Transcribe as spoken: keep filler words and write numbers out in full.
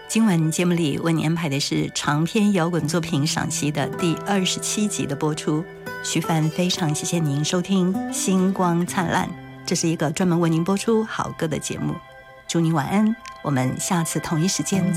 今晚节目里为你安排的是长篇摇滚作品赏析的第二十七集的播出。徐帆非常谢谢您收听《星光灿烂》，这是一个专门为您播出好歌的节目。祝您晚安，我们下次同一时间再